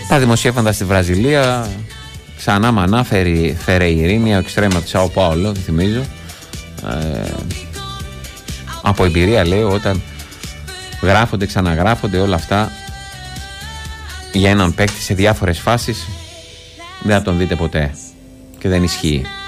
Τα δημοσιεύματα στη Βραζιλία. Ξανά μανά, Φερεϊρίνια, εξτρέμα του Σάο Πάολο, θυμίζω. Από εμπειρία λέω, όταν γράφονται, ξαναγράφονται όλα αυτά για έναν παίκτη σε διάφορες φάσεις, δεν θα τον δείτε ποτέ και δεν ισχύει.